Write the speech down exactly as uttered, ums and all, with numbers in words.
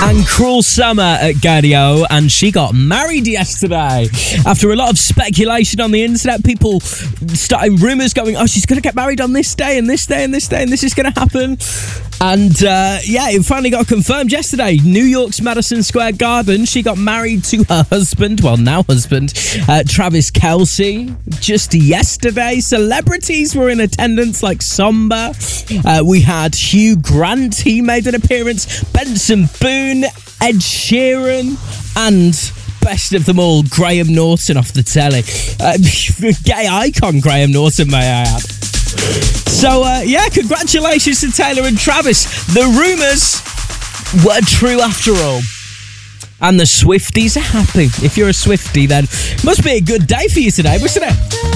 and Cruel Summer at Gadio, and she got married yesterday. After a lot of speculation on the internet, people starting rumours going, oh, she's going to get married on this day and this day and this day and this is going to happen. And uh, yeah, it finally got confirmed yesterday. New York's Madison Square Garden. She got married to her husband, well, now husband, uh, Travis Kelce, just yesterday. Celebrities were in attendance like Somber. Uh, we had Hugh Grant. He made an appearance. Benson Boone, Ed Sheeran, and best of them all, Graham Norton off the telly. Uh, gay icon Graham Norton, may I add. So, uh, yeah, congratulations to Taylor and Travis. The rumours were true after all. And the Swifties are happy. If you're a Swiftie, then it must be a good day for you today, wasn't it?